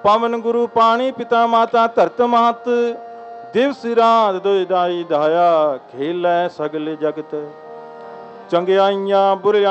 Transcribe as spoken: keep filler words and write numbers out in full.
ਪਵਨ ਗੁਰੂ ਪਾਣੀ ਪਿਤਾ ਮਾਤਾ ਧਰਤ ਮਹਤ, ਦਿਵਸ ਰਾਤ ਦੁਇ ਦਾਈ ਦਹਾਇਆ, ਖੇਲੈ ਸਗਲ ਜਗਤ। ਚੰਗਿਆਈਆਂ ਬੁਰਿਆਈਆਂ